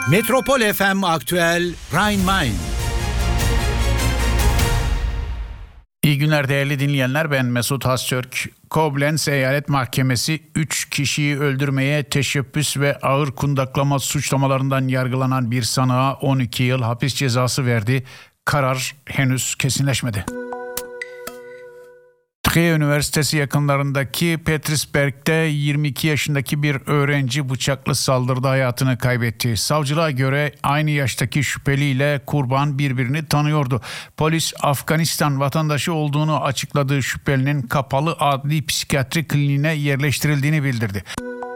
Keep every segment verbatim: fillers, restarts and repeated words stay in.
Metropol F M Aktüel Rhein-Main. İyi günler değerli dinleyenler, ben Mesut Haztürk. Koblenz Eyalet Mahkemesi üç kişiyi öldürmeye teşebbüs ve ağır kundaklama suçlamalarından yargılanan bir sanığa on iki yıl hapis cezası verdi. Karar henüz kesinleşmedi. Trier Üniversitesi yakınlarındaki Petersberg'de yirmi iki yaşındaki bir öğrenci bıçaklı saldırıda hayatını kaybetti. Savcılığa göre aynı yaştaki şüpheliyle kurban birbirini tanıyordu. Polis Afganistan vatandaşı olduğunu açıkladığı şüphelinin kapalı adli psikiyatri kliniğine yerleştirildiğini bildirdi.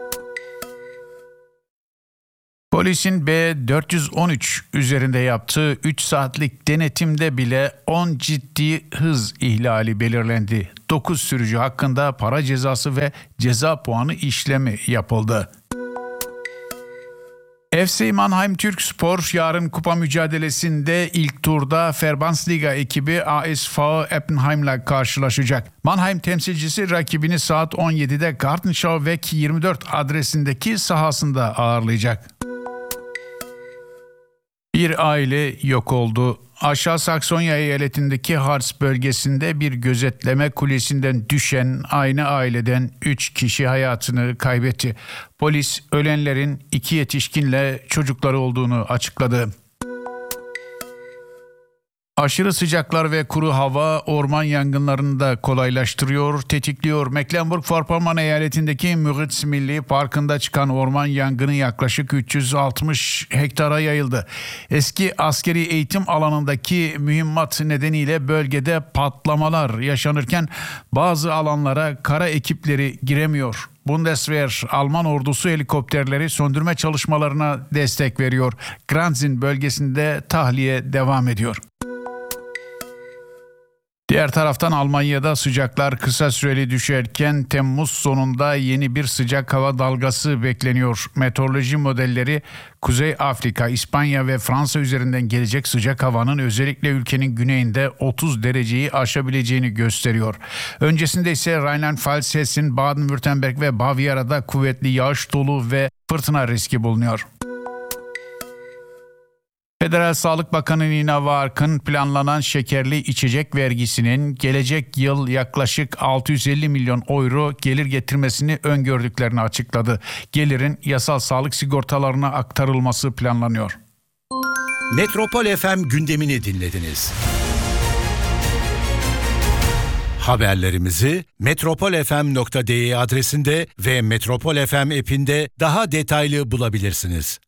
Polisin B dört yüz on üç üzerinde yaptığı üç saatlik denetimde bile on ciddi hız ihlali belirlendi. dokuz sürücü hakkında para cezası ve ceza puanı işlemi yapıldı. F C Mannheim Türkspor yarın kupa mücadelesinde ilk turda Verbandsliga ekibi A S V Eppenheim'la karşılaşacak. Mannheim temsilcisi rakibini saat on yedide Gartenschau Weg yirmi dört adresindeki sahasında ağırlayacak. Bir aile yok oldu. Aşağı Saksonya eyaletindeki Harz bölgesinde bir gözetleme kulesinden düşen aynı aileden üç kişi hayatını kaybetti. Polis ölenlerin iki yetişkinle çocukları olduğunu açıkladı. Aşırı sıcaklar ve kuru hava orman yangınlarını da kolaylaştırıyor, tetikliyor. Mecklenburg-Vorpommern eyaletindeki Müritz Milli Parkı'nda çıkan orman yangını yaklaşık üç yüz altmış hektara yayıldı. Eski askeri eğitim alanındaki mühimmat nedeniyle bölgede patlamalar yaşanırken bazı alanlara kara ekipleri giremiyor. Bundeswehr Alman ordusu helikopterleri söndürme çalışmalarına destek veriyor. Granzin bölgesinde tahliye devam ediyor. Diğer taraftan Almanya'da sıcaklar kısa süreli düşerken Temmuz sonunda yeni bir sıcak hava dalgası bekleniyor. Meteoroloji modelleri Kuzey Afrika, İspanya ve Fransa üzerinden gelecek sıcak havanın özellikle ülkenin güneyinde otuz dereceyi aşabileceğini gösteriyor. Öncesinde ise Rheinland-Pfalz, Hessen, Baden-Württemberg ve Bavyera'da kuvvetli yağış, dolu ve fırtına riski bulunuyor. Federal Sağlık Bakanı Nina Warken planlanan şekerli içecek vergisinin gelecek yıl yaklaşık altı yüz elli milyon euro gelir getirmesini öngördüklerini açıkladı. Gelirin yasal sağlık sigortalarına aktarılması planlanıyor. Metropol F M gündemini dinlediniz. Haberlerimizi metropol f m nokta d e adresinde ve Metropol F M app'inde daha detaylı bulabilirsiniz.